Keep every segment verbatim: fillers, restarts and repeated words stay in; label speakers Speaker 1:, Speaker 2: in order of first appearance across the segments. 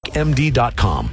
Speaker 1: dynamic m d dot com.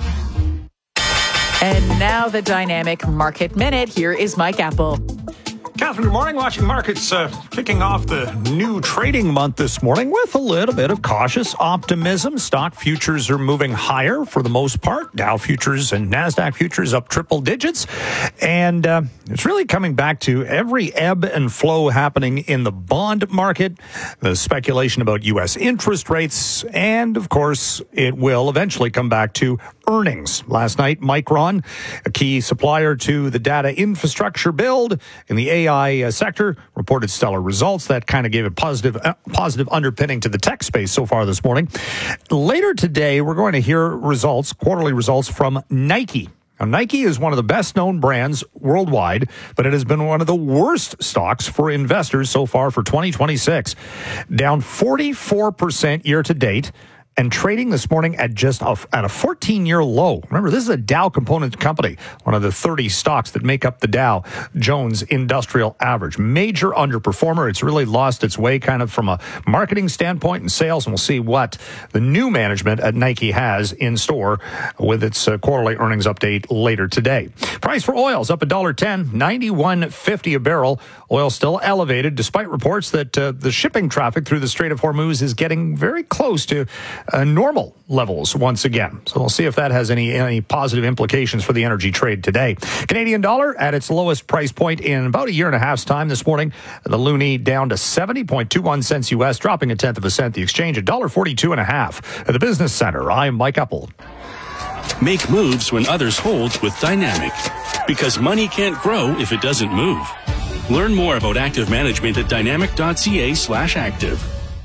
Speaker 2: And now the Dynamic Market Minute. Here is Mike Apple.
Speaker 3: Catherine, good morning. Watching markets uh, kicking off the new trading month this morning with a little bit of cautious optimism. Stock futures are moving higher for the most part. Dow futures and NASDAQ futures up triple digits. And uh, it's really coming back to every ebb and flow happening in the bond market, the speculation about U S interest rates, and, of course, it will eventually come back to earnings. Last night, Micron, a key supplier to the data infrastructure build in the A I sector, reported stellar results that kind of gave a positive, uh, positive underpinning to the tech space so far this morning. Later today, we're going to hear results, quarterly results from Nike. Now, Nike is one of the best-known brands worldwide, but it has been one of the worst stocks for investors so far for twenty twenty-six. Down forty-four percent year-to-date, and trading this morning at just a, at a fourteen-year low. Remember, this is a Dow component company, one of the thirty stocks that make up the Dow Jones Industrial Average. Major underperformer. It's really lost its way kind of from a marketing standpoint and sales, and we'll see what the new management at Nike has in store with its uh, quarterly earnings update later today. Price for oil is up one dollar ten, ninety-one fifty a barrel. Oil still elevated despite reports that uh, the shipping traffic through the Strait of Hormuz is getting very close to Uh, normal levels once again. So we'll see if that has any any positive implications for the energy trade today. Canadian dollar at its lowest price point in about a year and a half's time this morning. The loonie down to seventy point two one cents U S, dropping a tenth of a cent. The exchange at one dollar forty-two and a half. At the Business Center, I'm Mike Apple.
Speaker 4: Make moves when others hold with Dynamic. Because money can't grow if it doesn't move. Learn more about active management at dynamic.ca slash active.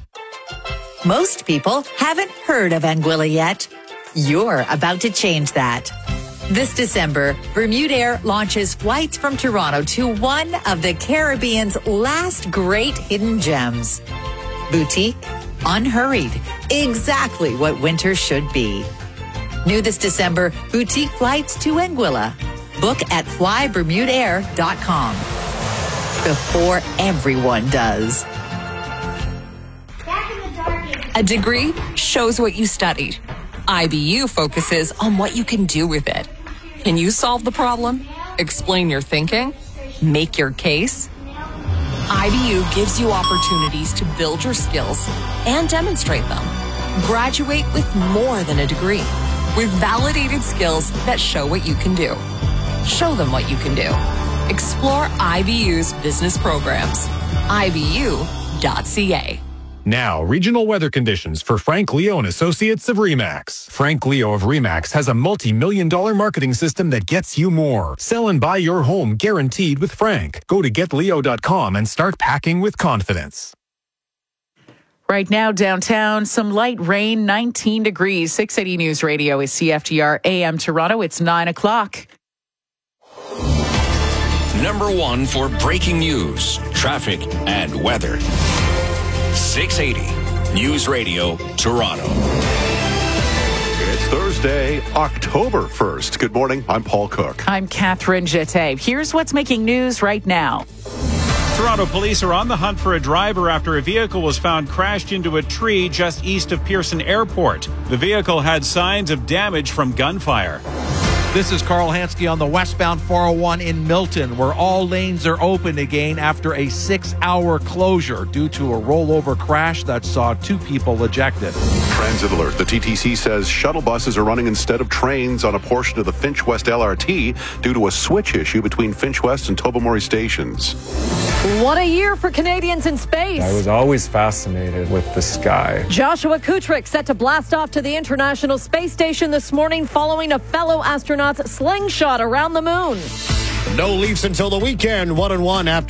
Speaker 5: Most people haven't heard of Anguilla yet. You're about to change that. This December, Bermudair launches flights from Toronto to one of the Caribbean's last great hidden gems. Boutique, unhurried, exactly what winter should be. New this December, boutique flights to Anguilla. Book at fly bermudair dot com. Before everyone does.
Speaker 6: A degree shows what you studied. I B U focuses on what you can do with it. Can you solve the problem? Explain your thinking? Make your case? I B U gives you opportunities to build your skills and demonstrate them. Graduate with more than a degree, with validated skills that show what you can do. Show them what you can do. Explore I B U's business programs. I B U dot C A.
Speaker 7: Now, regional weather conditions for Frank Leo and Associates of RE/MAX. Frank Leo of RE/MAX has a multi-million dollar marketing system that gets you more. Sell and buy your home guaranteed with Frank. Go to get leo dot com and start packing with confidence.
Speaker 2: Right now, downtown, some light rain, nineteen degrees. six eighty News Radio is C F T R A M Toronto. It's nine o'clock.
Speaker 8: Number one for breaking news, traffic, and weather. six eighty News Radio, Toronto.
Speaker 9: It's Thursday, October first. Good morning. I'm Paul Cook.
Speaker 2: I'm Catherine Jette. Here's what's making news right now.
Speaker 10: Toronto police are on the hunt for a driver after a vehicle was found crashed into a tree just east of Pearson Airport. The vehicle had signs of damage from gunfire.
Speaker 11: This is Carl Hansky on the westbound four oh one in Milton, where all lanes are open again after a six-hour closure due to a rollover crash that saw two people ejected.
Speaker 9: Transit alert. The T T C says shuttle buses are running instead of trains on a portion of the Finch West L R T due to a switch issue between Finch West and Tobermory stations.
Speaker 12: What a year for Canadians in space.
Speaker 13: I was always fascinated with the sky.
Speaker 12: Joshua Kutrick set to blast off to the International Space Station this morning following a fellow astronaut's slingshot around the moon.
Speaker 14: No Leafs until the weekend, one and one after